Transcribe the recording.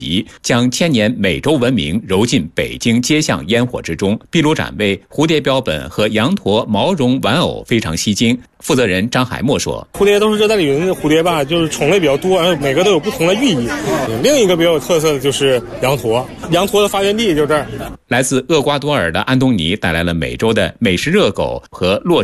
将千年美洲文明揉进北京街巷烟火之中。壁炉展为蝴蝶标本和羊驼毛绒玩偶非常吸睛。负责人张海默说：“ 蝴蝶都是热带雨林的蝴蝶吧，就是种类比较多，每个都有不同的寓意。另一个比较有特色的就是羊驼，羊驼的发源地就这儿。” 来自厄瓜多尔的安东尼带来了美洲的美食热狗和洛